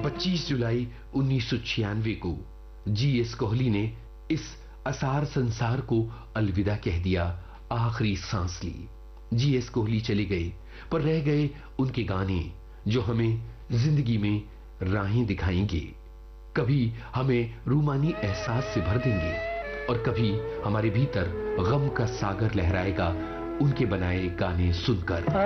25 जुलाई 1996 को जीएस कोहली ने इस असार संसार को अलविदा कह दिया, आखिरी सांस ली। जीएस कोहली चले गए, पर रह गए उनके गाने जो हमें जिंदगी में राहें दिखाएंगे। कभी हमें रूमानी एहसास से भर देंगे और कभी हमारे भीतर गम का सागर लहराएगा उनके बनाए गाने सुनकर।